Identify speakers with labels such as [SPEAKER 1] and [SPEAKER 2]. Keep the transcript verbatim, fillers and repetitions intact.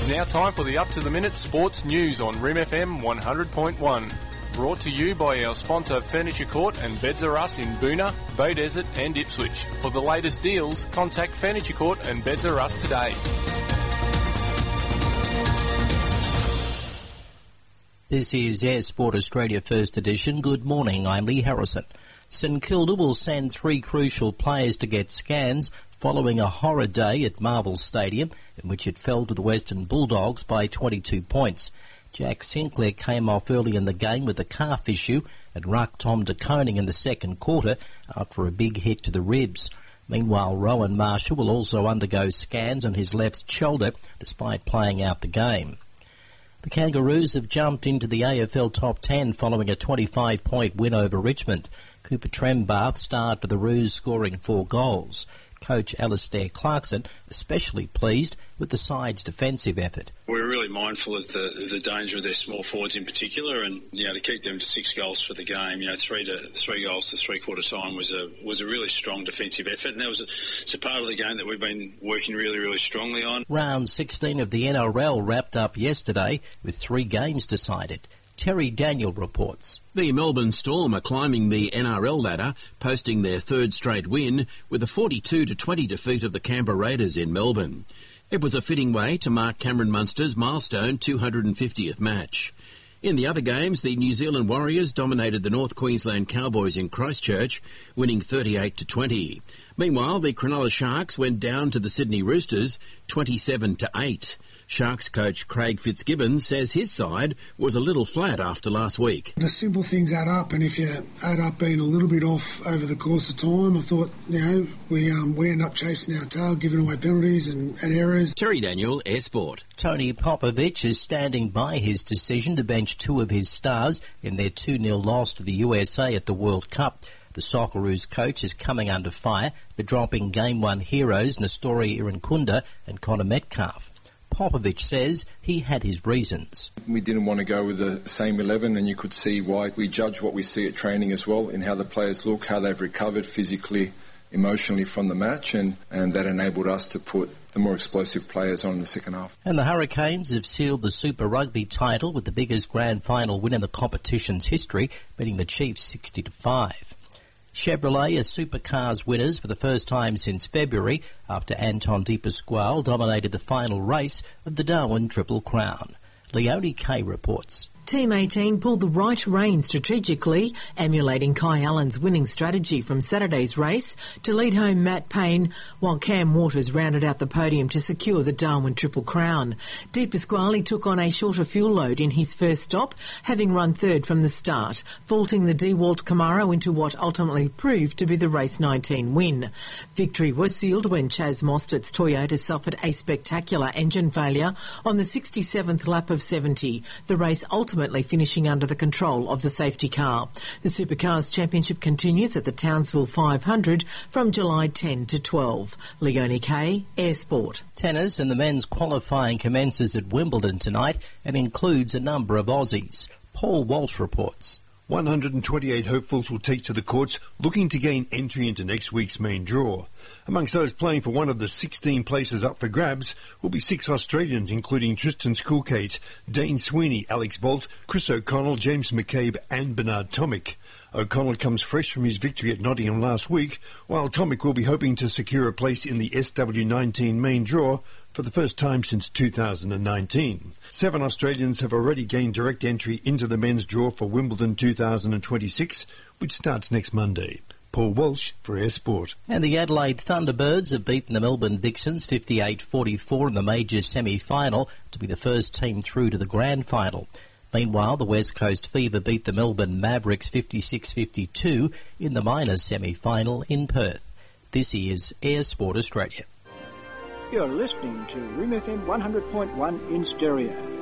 [SPEAKER 1] It's now time for the up-to-the-minute sports news on R I M F M one hundred point one. Brought to you by our sponsor Furniture Court and Beds R Us in Boonah, Bay Desert and Ipswich. For the latest deals, contact Furniture Court and Beds R Us today.
[SPEAKER 2] This is Air Sport Australia First Edition. Good morning, I'm Lee Harrison. St Kilda will send three crucial players to get scans following a horror day at Marvel Stadium in which it fell to the Western Bulldogs by twenty-two points. Jack Sinclair came off early in the game with a calf issue and rucked Tom De Koning in the second quarter after a big hit to the ribs. Meanwhile, Rowan Marshall will also undergo scans on his left shoulder despite playing out the game. The Kangaroos have jumped into the A F L top ten following a twenty-five point win over Richmond. Cooper Trembath starred for the Roos, scoring four goals. Coach Alistair Clarkson especially pleased with the side's defensive effort.
[SPEAKER 3] We're really mindful of the, of the danger of their small forwards in particular, and you know, to keep them to six goals for the game, you know, three to three goals to three quarter time was a was a really strong defensive effort, and that was a, it's a part of the game that we've been working really, really strongly on.
[SPEAKER 2] Round sixteen of the N R L wrapped up yesterday with three games decided. Terry Daniel reports.
[SPEAKER 4] The Melbourne Storm are climbing the N R L ladder, posting their third straight win with a forty-two to twenty defeat of the Canberra Raiders in Melbourne. It was a fitting way to mark Cameron Munster's milestone two hundred fiftieth match. In the other games, the New Zealand Warriors dominated the North Queensland Cowboys in Christchurch, winning thirty-eight to twenty. Meanwhile, the Cronulla Sharks went down to the Sydney Roosters, twenty-seven to eight. Sharks coach Craig Fitzgibbon says his side was a little flat after last week.
[SPEAKER 5] The simple things add up, and if you add up being a little bit off over the course of time, I thought, you know, we um, we end up chasing our tail, giving away penalties and, and errors.
[SPEAKER 4] Terry Daniel, Air Sport.
[SPEAKER 2] Tony Popovich is standing by his decision to bench two of his stars in their two nil loss to the U S A at the World Cup. The Socceroos coach is coming under fire for dropping Game one heroes Nestori Irankunda and Connor Metcalf. Popovich says he had his reasons.
[SPEAKER 6] We didn't want to go with the same eleven, and you could see why. We judge what we see at training as well, in how the players look, how they've recovered physically, emotionally from the match, and, and that enabled us to put the more explosive players on in the second half.
[SPEAKER 2] And the Hurricanes have sealed the Super Rugby title with the biggest grand final win in the competition's history, beating the Chiefs sixty to five. Chevrolet are supercars winners for the first time since February after Anton De Pasquale dominated the final race of the Darwin Triple Crown. Leonie Kay reports.
[SPEAKER 7] Team eighteen pulled the right rein strategically, emulating Kai Allen's winning strategy from Saturday's race to lead home Matt Payne, while Cam Waters rounded out the podium to secure the Darwin Triple Crown. De Pasquale took on a shorter fuel load in his first stop, having run third from the start, faulting the DeWalt Camaro into what ultimately proved to be the race nineteen win. Victory was sealed when Chaz Mostert's Toyota suffered a spectacular engine failure on the sixty-seventh lap of seventy, the race ultimately ultimately finishing under the control of the safety car. The Supercars Championship continues at the Townsville five hundred from July tenth to twelve. Leonie Kay, Air Sport.
[SPEAKER 2] Tennis and the men's qualifying commences at Wimbledon tonight and includes a number of Aussies. Paul Walsh reports.
[SPEAKER 8] one hundred twenty-eight hopefuls will take to the courts looking to gain entry into next week's main draw. Amongst those playing for one of the sixteen places up for grabs will be six Australians, including Tristan Skulkate, Dane Sweeney, Alex Bolt, Chris O'Connell, James McCabe and Bernard Tomic. O'Connell comes fresh from his victory at Nottingham last week, while Tomic will be hoping to secure a place in the S W nineteen main draw for the first time since two thousand nineteen. Seven Australians have already gained direct entry into the men's draw for Wimbledon two thousand twenty-six, which starts next Monday. Paul Walsh for Air Sport.
[SPEAKER 2] And the Adelaide Thunderbirds have beaten the Melbourne Vixens fifty-eight forty-four in the major semi-final to be the first team through to the grand final. Meanwhile, the West Coast Fever beat the Melbourne Mavericks fifty-six fifty-two in the minors semi-final in Perth. This is Air Sport Australia.
[SPEAKER 9] You're listening to R I M F M one hundred point one in stereo.